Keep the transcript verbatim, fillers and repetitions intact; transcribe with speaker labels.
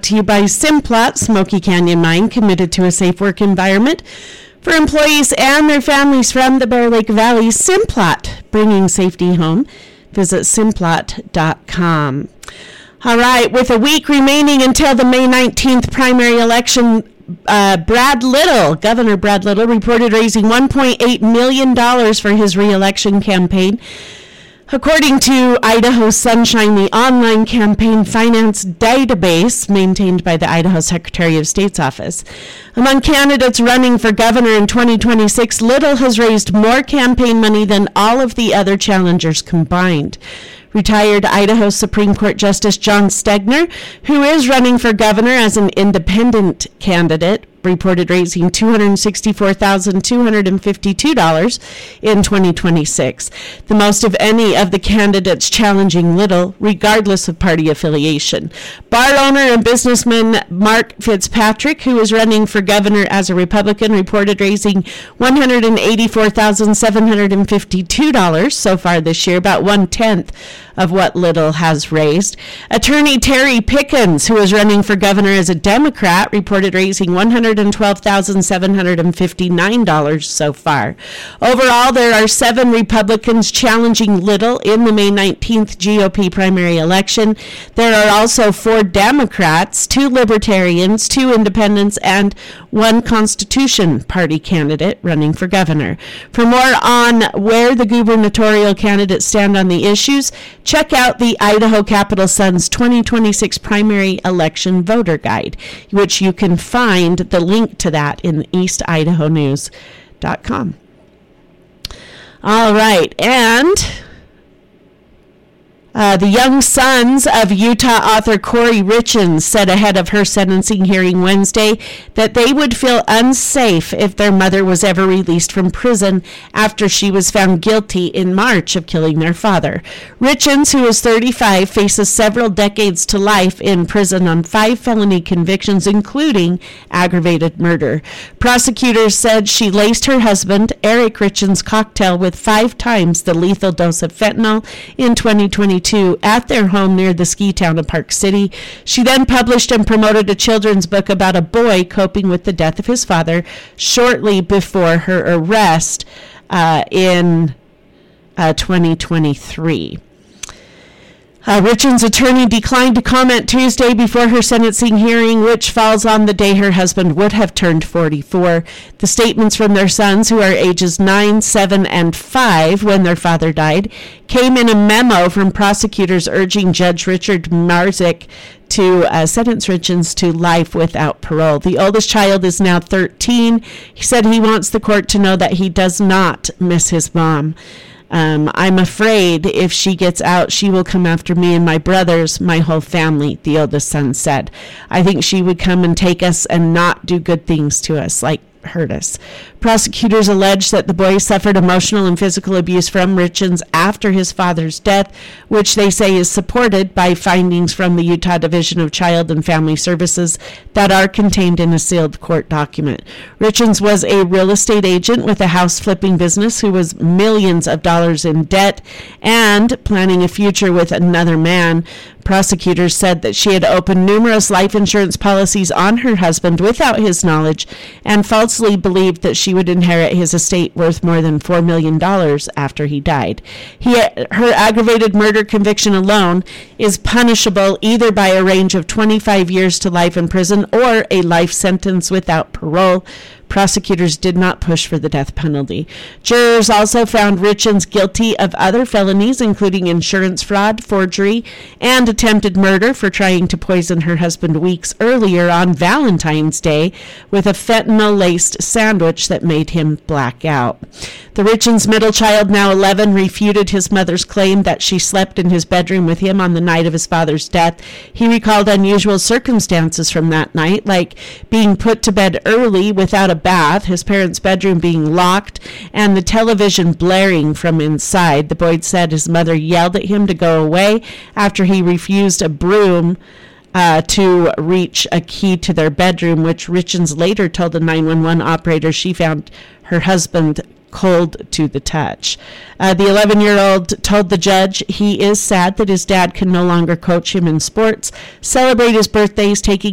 Speaker 1: brought to you by Simplot, Smoky Canyon Mine, committed to a safe work environment for employees and their families from the Bear Lake Valley. Simplot, bringing safety home. Visit simplot dot com. All right, with a week remaining until the May nineteenth primary election, uh, Brad Little, Governor Brad Little, reported raising one point eight million dollars for his re-election campaign. According to Idaho Sunshine, the online campaign finance database maintained by the Idaho Secretary of State's office. Among candidates running for governor in twenty twenty-six, Little has raised more campaign money than all of the other challengers combined. Retired Idaho Supreme Court Justice John Stegner, who is running for governor as an independent candidate, reported raising two hundred sixty-four thousand two hundred fifty-two dollars in twenty twenty-six, the most of any of the candidates challenging Little, regardless of party affiliation. Bar owner and businessman Mark Fitzpatrick, who is running for governor as a Republican, reported raising one hundred eighty-four thousand seven hundred fifty-two dollars so far this year, about one-tenth of what Little has raised. Attorney Terry Pickens, who is running for governor as a Democrat, reported raising one hundred twelve thousand seven hundred fifty-nine dollars so far. Overall, there are seven Republicans challenging Little in the May nineteenth G O P primary election. There are also four Democrats, two Libertarians, two Independents, and one Constitution Party candidate running for governor. For more on where the gubernatorial candidates stand on the issues, check out the Idaho Capital Sun's twenty twenty-six primary election voter guide, which you can find the link to that in east idaho news dot com. All right, and Uh, the young sons of Utah author Corey Richens said ahead of her sentencing hearing Wednesday that they would feel unsafe if their mother was ever released from prison after she was found guilty in March of killing their father. Richens, who is thirty-five, faces several decades to life in prison on five felony convictions, including aggravated murder. Prosecutors said she laced her husband, Eric Richens' cocktail with five times the lethal dose of fentanyl in twenty twenty-two at their home near the ski town of Park City. She then published and promoted a children's book about a boy coping with the death of his father shortly before her arrest uh, in uh, twenty twenty-three. Uh, Richens' attorney declined to comment Tuesday before her sentencing hearing, which falls on the day her husband would have turned forty-four. The statements from their sons, who are ages nine, seven, and five when their father died, came in a memo from prosecutors urging Judge Richard Marzik to uh, sentence Richens to life without parole. The oldest child is now thirteen. He said he wants the court to know that he does not miss his mom. Um, I'm afraid if she gets out, she will come after me and my brothers, my whole family, the oldest son said. I think she would come and take us and not do good things to us, like hurt us. Prosecutors allege that the boy suffered emotional and physical abuse from Richens after his father's death, which they say is supported by findings from the Utah Division of Child and Family Services that are contained in a sealed court document. Richens was a real estate agent with a house flipping business who was millions of dollars in debt and planning a future with another man. Prosecutors said that she had opened numerous life insurance policies on her husband without his knowledge and falsely believed that she would inherit his estate worth more than four million dollars after he died. He, her aggravated murder conviction alone is punishable either by a range of twenty-five years to life in prison or a life sentence without parole. Prosecutors did not push for the death penalty. Jurors also found Richens guilty of other felonies, including insurance fraud, forgery, and attempted murder for trying to poison her husband weeks earlier on Valentine's Day with a fentanyl-laced sandwich that made him black out. The Richens' middle child, now eleven, refuted his mother's claim that she slept in his bedroom with him on the night of his father's death. He recalled unusual circumstances from that night, like being put to bed early without a bath, his parents' bedroom being locked, and the television blaring from inside. The boy said his mother yelled at him to go away after he refused a broom uh, to reach a key to their bedroom, which Richens later told the nine one one operator she found her husband cold to the touch. Uh, the eleven-year-old told the judge he is sad that his dad can no longer coach him in sports, celebrate his birthdays, taking